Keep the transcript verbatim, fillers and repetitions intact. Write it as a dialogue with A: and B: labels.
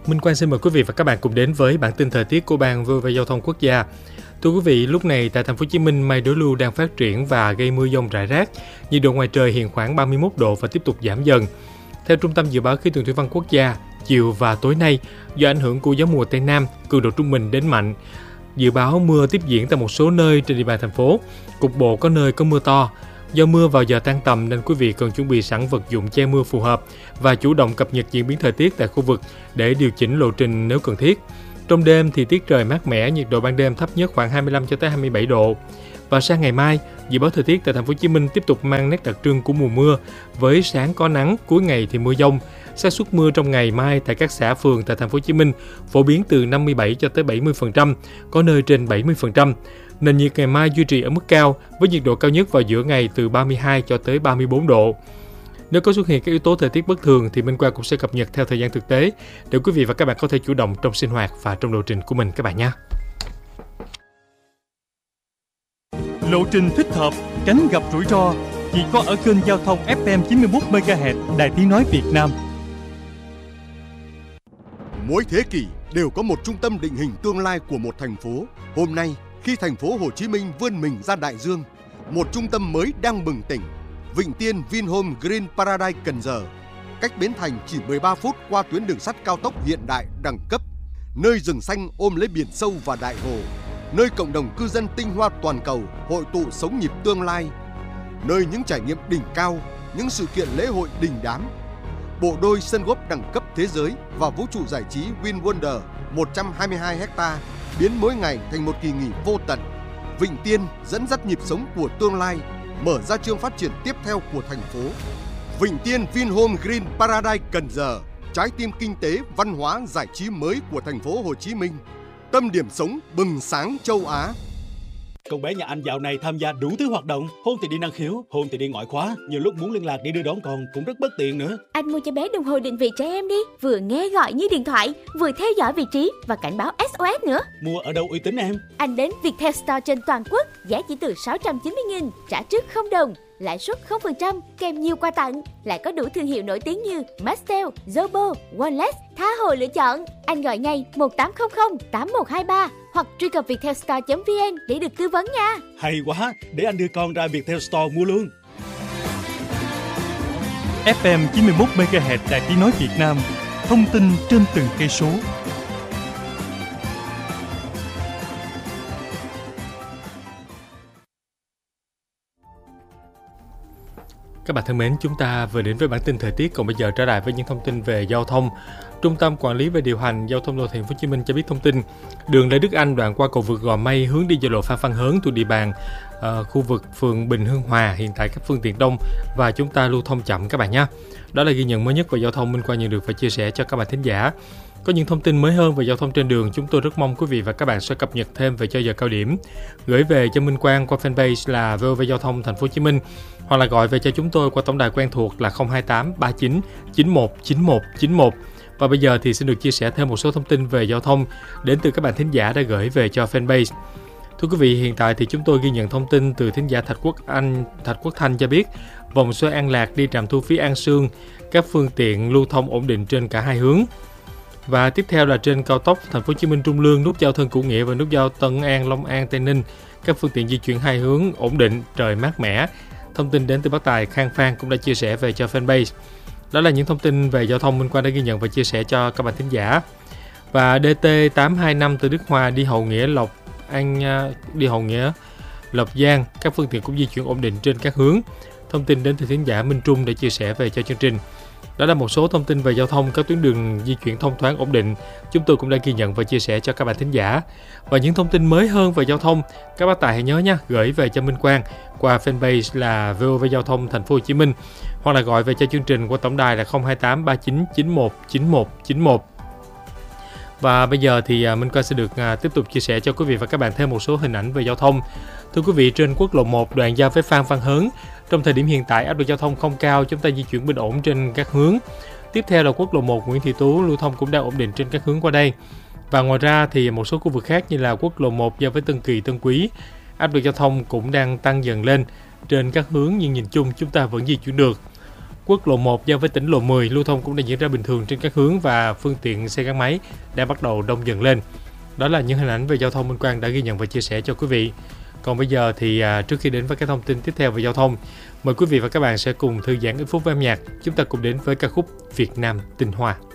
A: Minh Quang xin mời quý vị và các bạn cùng đến với bản tin thời tiết của Ban vê o vê Giao thông Quốc gia. Thưa quý vị, lúc này tại thành phố Hồ Chí Minh, mây đối lưu đang phát triển và gây mưa dông rải rác. Nhiệt độ ngoài trời hiện khoảng ba mươi mốt độ và tiếp tục giảm dần. Theo Trung tâm Dự báo Khí tượng Thủy văn Quốc gia, chiều và tối nay, do ảnh hưởng của gió mùa Tây Nam, cường độ trung bình đến mạnh, dự báo mưa tiếp diễn tại một số nơi trên địa bàn thành phố. Cục bộ có nơi có mưa to. Do mưa vào giờ tan tầm nên quý vị cần chuẩn bị sẵn vật dụng che mưa phù hợp và chủ động cập nhật diễn biến thời tiết tại khu vực để điều chỉnh lộ trình nếu cần thiết. Trong đêm thì tiết trời mát mẻ, nhiệt độ ban đêm thấp nhất khoảng hai mươi lăm cho tới hai mươi bảy độ. Và sang ngày mai, dự báo thời tiết tại thành phố Hồ Chí Minh tiếp tục mang nét đặc trưng của mùa mưa, với sáng có nắng, cuối ngày thì mưa dông. Xác suất mưa trong ngày mai tại các xã phường tại thành phố Hồ Chí Minh phổ biến từ năm mươi bảy cho tới bảy mươi phần trăm, có nơi trên bảy mươi phần trăm. Nền nhiệt ngày mai duy trì ở mức cao với nhiệt độ cao nhất vào giữa ngày từ ba mươi hai cho tới ba mươi bốn độ. Nếu có xuất hiện các yếu tố thời tiết bất thường thì Minh Quang cũng sẽ cập nhật theo thời gian thực tế để quý vị và các bạn có thể chủ động trong sinh hoạt và trong lộ trình của mình các bạn nhé.
B: Lộ trình thích hợp, tránh gặp rủi ro chỉ có ở kênh giao thông ép em chín mươi mốt mê ga héc Đài Tiếng nói Việt Nam.
C: Mỗi thế kỷ đều có một trung tâm định hình tương lai của một thành phố. Hôm nay, khi thành phố Hồ Chí Minh vươn mình ra đại dương, một trung tâm mới đang bừng tỉnh. Vịnh Tiên Vinhome Green Paradise Cần Giờ, cách Bến Thành chỉ mười ba phút qua tuyến đường sắt cao tốc hiện đại đẳng cấp, nơi rừng xanh ôm lấy biển sâu và đại hồ, nơi cộng đồng cư dân tinh hoa toàn cầu hội tụ sống nhịp tương lai, nơi những trải nghiệm đỉnh cao, những sự kiện lễ hội đình đám. Bộ đôi sân golf đẳng cấp thế giới và vũ trụ giải trí Win Wonder một trăm hai mươi hai héc ta biến mỗi ngày thành một kỳ nghỉ vô tận. Vịnh Tiên dẫn dắt nhịp sống của tương lai, mở ra chương phát triển tiếp theo của thành phố. Vịnh Tiên Vinhome Green Paradise Cần Giờ, trái tim kinh tế, văn hóa, giải trí mới của thành phố Hồ Chí Minh. Tâm điểm sống bừng sáng châu Á.
D: Con bé nhà anh dạo này tham gia đủ thứ hoạt động, hôn thì đi năng khiếu, hôn thì đi ngoại khóa, nhiều lúc muốn liên lạc để đưa đón con cũng rất bất tiện nữa.
E: Anh mua cho bé đồng hồ định vị trẻ em đi, vừa nghe gọi như điện thoại, vừa theo dõi vị trí và cảnh báo ét o ét nữa.
D: Mua ở đâu uy tín em?
E: Anh đến Viettel Store trên toàn quốc, giá chỉ từ sáu trăm chín mươi nghìn, trả trước không đồng, lãi suất không phần trăm, kèm nhiều quà tặng, lại có đủ thương hiệu nổi tiếng như Mastel, Zobo, Oneless, tha hồ lựa chọn. Anh gọi ngay một tám không không tám một hai ba hoặc truy cập viettelstore chấm vn để được tư vấn nha.
D: Hay quá, để anh đưa con ra Viettel Store mua luôn.
B: ép em chín mươi mốt mê ga héc Đài Tiếng nói Việt Nam, thông tin trên từng cây số.
A: Các bạn thân mến, chúng ta vừa đến với bản tin thời tiết, còn bây giờ trở lại với những thông tin về giao thông. Trung tâm Quản lý và Điều hành Giao thông Đô thị Thành phố Hồ Chí Minh cho biết thông tin đường Lê Đức Anh đoạn qua cầu vượt Gò Mây hướng đi giao lộ Phan Văn Hớn thuộc địa bàn uh, khu vực phường Bình Hưng Hòa, hiện tại các phương tiện đông và chúng ta lưu thông chậm các bạn nhé. Đó là ghi nhận mới nhất về giao thông Minh Quang nhận được và chia sẻ cho các bạn thính giả. Có những thông tin mới hơn về giao thông trên đường, chúng tôi rất mong quý vị và các bạn sẽ cập nhật thêm về cho giờ cao điểm, gửi về cho Minh Quang qua fanpage là vê o vê Giao thông Thành phố Hồ Chí Minh, hoặc là gọi về cho chúng tôi qua tổng đài quen thuộc là không hai tám ba chín chín một chín một chín một. Và bây giờ thì xin được chia sẻ thêm một số thông tin về giao thông đến từ các bạn thính giả đã gửi về cho fanpage. Thưa quý vị, hiện tại thì chúng tôi ghi nhận thông tin từ thính giả Thạch Quốc Anh, Thạch Quốc Thanh cho biết vòng xoay An Lạc đi trạm thu phí An Sương, các phương tiện lưu thông ổn định trên cả hai hướng. Và tiếp theo là trên cao tốc Thành phố Hồ Chí Minh Trung Lương, nút giao Thân Cửu Nghĩa và nút giao Tân An Long An Tây Ninh, các phương tiện di chuyển hai hướng ổn định, trời mát mẻ. Thông tin đến từ Bắc Tài Khang Phan cũng đã chia sẻ về cho fanpage. Đó là những thông tin về giao thông Minh Quang đã ghi nhận và chia sẻ cho các bạn thính giả. Và đê tê tám hai năm từ Đức Hòa đi Hậu Nghĩa Lộc An đi Hậu Nghĩa Lộc Giang, các phương tiện cũng di chuyển ổn định trên các hướng. Thông tin đến từ thính giả Minh Trung để chia sẻ về cho chương trình. Đó là một số thông tin về giao thông, các tuyến đường di chuyển thông thoáng ổn định. Chúng tôi cũng đã ghi nhận và chia sẻ cho các bạn thính giả. Và những thông tin mới hơn về giao thông, các bác tài hãy nhớ nha, gửi về cho Minh Quang qua fanpage là vê o vê Giao thông Thành phố Hồ Chí Minh, hoặc là gọi về cho chương trình qua tổng đài là không hai tám ba chín chín một chín một chín một. Và bây giờ thì Minh Quang sẽ được tiếp tục chia sẻ cho quý vị và các bạn thêm một số hình ảnh về giao thông. Thưa quý vị, trên quốc lộ một đoạn giao với Phan Văn Hớn, trong thời điểm hiện tại áp lực giao thông không cao, chúng ta di chuyển bình ổn trên các hướng. Tiếp theo là quốc lộ một Nguyễn Thị Tú, lưu thông cũng đang ổn định trên các hướng qua đây. Và ngoài ra thì một số khu vực khác như là quốc lộ một giao với Tân Kỳ, Tân Quý, áp lực giao thông cũng đang tăng dần lên trên các hướng, nhưng nhìn chung chúng ta vẫn di chuyển được. Quốc lộ một giao với tỉnh lộ mười lưu thông cũng đã diễn ra bình thường trên các hướng và phương tiện xe gắn máy đã bắt đầu đông dần lên. Đó là những hình ảnh về giao thông Minh Quang đã ghi nhận và chia sẻ cho quý vị. Còn bây giờ thì à, trước khi đến với các thông tin tiếp theo về giao thông, mời quý vị và các bạn sẽ cùng thư giãn ít phút với âm nhạc. Chúng ta cùng đến với ca khúc Việt Nam Tinh Hoa.